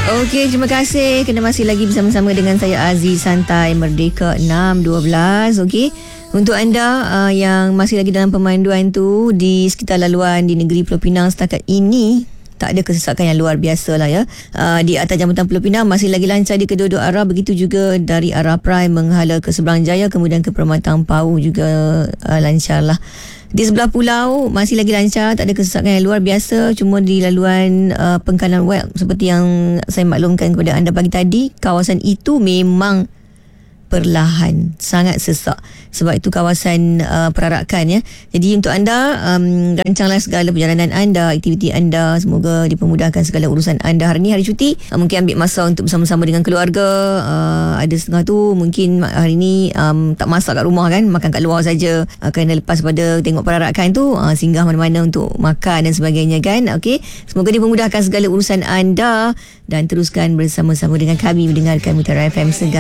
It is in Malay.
Okey, terima kasih kerana masih lagi bersama-sama dengan saya Aziz Santai Merdeka 612. Okey, untuk anda yang masih lagi dalam pemanduan tu di sekitar laluan di negeri Pulau Pinang setakat ini, tak ada kesesakan yang luar biasa lah ya. Di atas jambatan Pulau Pinang masih lagi lancar di kedua-dua arah. Begitu juga dari arah Prime menghala ke Seberang Jaya, kemudian ke Permatang Pau juga lancar lah. Di sebelah pulau masih lagi lancar, tak ada kesesakan yang luar biasa. Cuma di laluan Pengkalan Web seperti yang saya maklumkan kepada anda pagi tadi, kawasan itu memang perlahan, sangat sesak. Sebab itu kawasan perarakan ya. Jadi untuk anda, rancanglah segala perjalanan anda, aktiviti anda, semoga dipermudahkan segala urusan anda. Hari ni hari cuti, mungkin ambil masa untuk bersama-sama dengan keluarga. Ada setengah tu mungkin hari ni tak masak kat rumah kan, makan kat luar saja. Kerana lepas pada tengok perarakan tu, singgah mana-mana untuk makan dan sebagainya kan. Okey, semoga dipermudahkan segala urusan anda dan teruskan bersama-sama dengan kami mendengarkan Mutiara FM Segar.